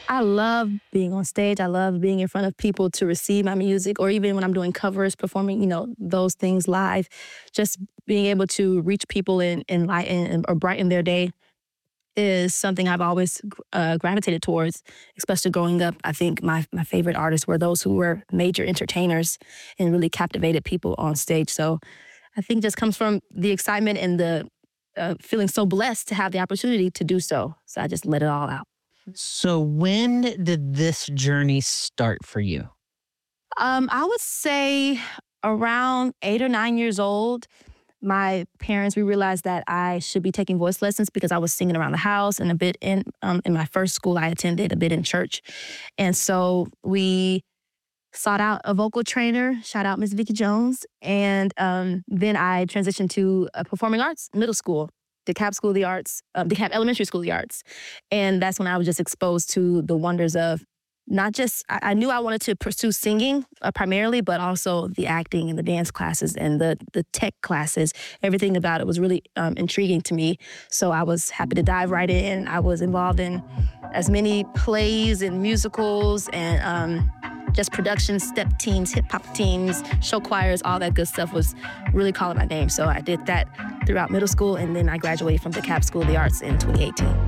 I love being on stage. I love being in front of people to receive my music, or even when I'm doing covers, performing, those things live. Just being able to reach people and enlighten or brighten their day is something I've always gravitated towards, especially growing up. I think my favorite artists were those who were major entertainers and really captivated people on stage. So I think it just comes from the excitement and the feeling so blessed to have the opportunity to do so. So I just let it all out. So when did this journey start for you? I would say around 8 or 9 years old. My parents, we realized that I should be taking voice lessons because I was singing around the house and a bit in my first school I attended, a bit in church. And so we sought out a vocal trainer, shout out Miss Vicky Jones. And then I transitioned to a performing arts middle school, DeKalb School of the Arts, DeKalb Elementary School of the Arts. And that's when I was just exposed to the wonders of not just, I knew I wanted to pursue singing primarily, but also the acting and the dance classes and the tech classes. Everything about it was really intriguing to me. So I was happy to dive right in. I was involved in as many plays and musicals and just productions, step teams, hip hop teams, show choirs, all that good stuff was really calling my name. So I did that throughout middle school, and then I graduated from DeKalb School of the Arts in 2018.